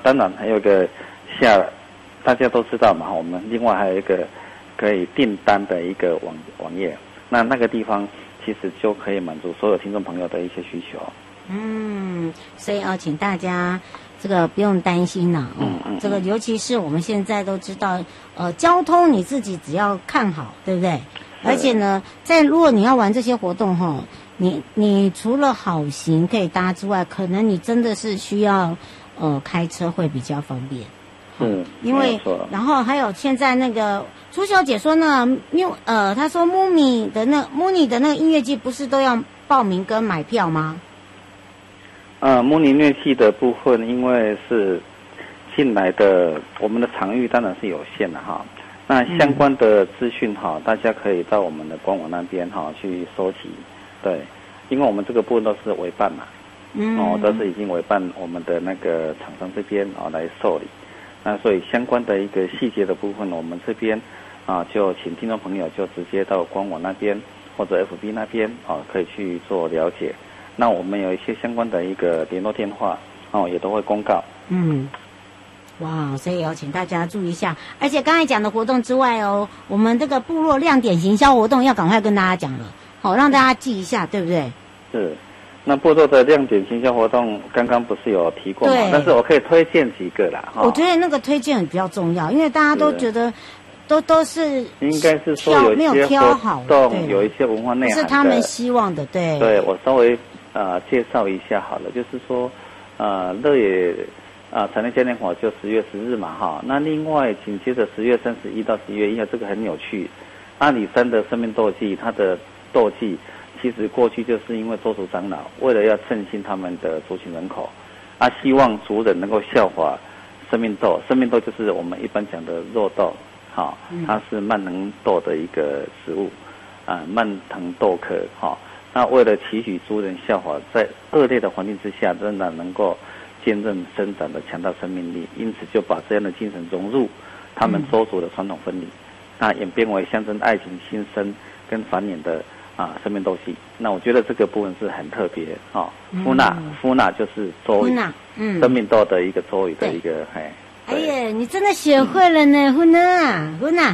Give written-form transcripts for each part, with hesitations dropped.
当然还有一个大家都知道嘛，我们另外还有一个可以订单的一个网页，那个地方其实就可以满足所有听众朋友的一些需求。 所以请大家这个不用担心啦，这个尤其是我们现在都知道，交通你自己只要看好，对不对？而且呢，如果你要玩这些活动哈，你除了好行可以搭之外，可能你真的是需要开车会比较方便。因为然后还有现在那个朱小姐说呢，她说木尼的那个音乐季不是都要报名跟买票吗？ 木尼音乐季的部分，因为是进来的，我们的场域当然是有限的哈。那相关的资讯哈，大家可以到我们的官网那边哈去收集。对，因为我们这个部分都是委办嘛，都是已经委办我们的那个厂商这边来受理。那所以相关的一个细节的部分，我们这边就请听众朋友就直接到官网那边或者 FB 那边可以去做了解。那我们有一些相关的一个联络电话也都会公告。 哇，所以要请大家注意一下。而且刚才讲的活动之外我们这个部落亮点行销活动要赶快跟大家讲了，让大家记一下，对不对？ 是。那部落的亮点行销活动刚刚不是有提过吗？但是我可以推荐几个啦。 我觉得那个推荐比较重要，因为大家都觉得都是应该是说没有挑好， 有一些文化内涵的， 是他们希望的。 对，我稍微介绍一下好了，就是说乐野产业嘉年华就10月10日嘛哈。那另外紧接着10月31到11月1号，这个很有趣。阿里山的生命斗技，它的斗技其实过去就是因为州族长老为了要振兴他们的族群人口，希望族人能够效法生命豆。生命豆就是我们一般讲的肉豆，它是慢能豆的一个食物，慢藤豆科，那为了期许族人效法，在恶劣的环境之下，仍然能够坚韧生长的强大生命力，因此就把这样的精神融入他们州族的传统婚礼，那演变为象征爱情新生跟繁衍的生命斗戏。那我觉得这个部分是很特别夫纳就是州语，生命斗的一个州语的一个哎呀，你真的学会了呢，夫纳。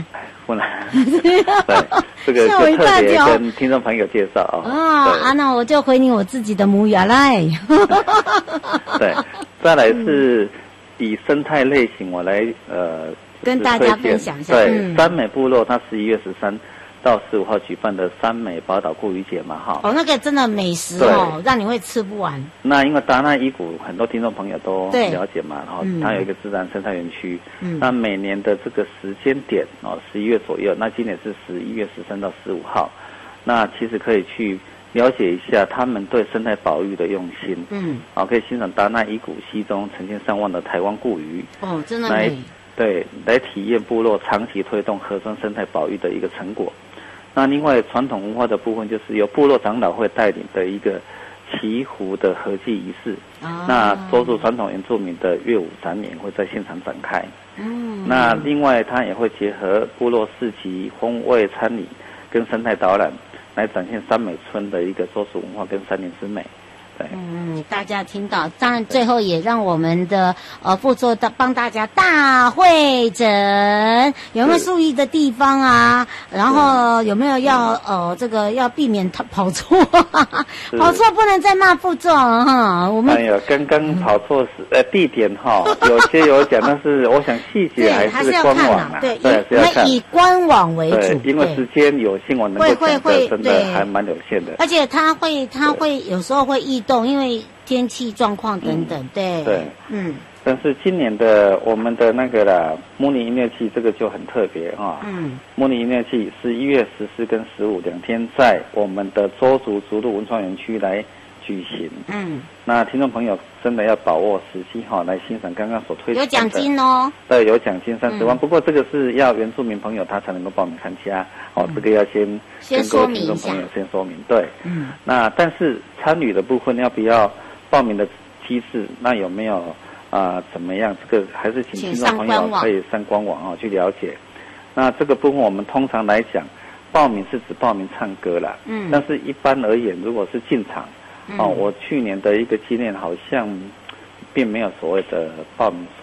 对，这个就特别跟听众朋友介绍那我就回你我自己的母语来。 对，再来是以生态类型我来跟大家分享一下。 对，三美部落它11月13到15号举办的三美宝岛固渔节嘛那个真的美食让你会吃不完。 那因为达纳伊谷很多听众朋友都了解嘛，它有一个自然生态园区。那每年的这个时间点11月左右，那今年是11月13到15号，那其实可以去了解一下他们对生态保育的用心。可以欣赏达纳伊谷溪中成千上万的台湾固渔。 真的美。 对，来体验部落长期推动河川生态保育的一个成果。那另外传统文化的部分，就是由部落长老会带领的一个祈福的合祭仪式。那州族传统原住民的乐舞展演会在现场展开。那另外它也会结合部落市集、风味餐礼跟生态导览，来展现三美村的一个州族文化跟山林之美。对， 大家听到，当然最后也让我们的副座帮大家大会诊，有没有注意的地方啊？然后有没有要这个要避免跑错，跑错不能再骂副座我们刚刚跑错地点有些有讲，但是我想细节还是官网对，我们以官网为主， 因为时间有限，我能够讲的真的还蛮有限的， 而且它会有时候会异动，因为天气状况等等，对。 但是今年的我们的那个木尼音乐季这个就很特别木尼音乐季11月14跟15两天在我们的州族族鹿文创园区来举行。那听众朋友真的要把握时机来欣赏刚刚所推荐的。 有奖金对，有奖金30万。不过这个是要原住民朋友他才能够报名参加这个要先跟各位听众朋友先说明。对，那但是参与的部分要不要报名的机制，那有没有怎么样？这个还是请听众朋友可以上官网去了解。那这个部分我们通常来讲，报名是指报名唱歌啦。但是一般而言，如果是进场，我去年的一个经验好像并没有所谓的报名